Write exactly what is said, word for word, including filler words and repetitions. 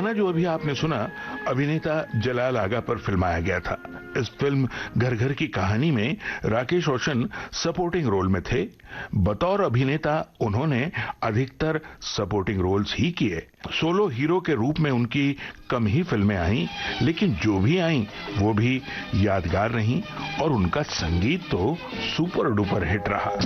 गाना जो अभी आपने सुना अभिनेता जलाल आगा पर फिल्माया गया था। इस फिल्म घर घर की कहानी में राकेश रोशन सपोर्टिंग रोल में थे। बतौर अभिनेता उन्होंने अधिकतर सपोर्टिंग रोल्स ही किए। सोलो हीरो के रूप में उनकी कम ही फिल्में आईं, लेकिन जो भी आईं वो भी यादगार रहीं और उनका संगीत तो सुपर डुपर हिट रहा।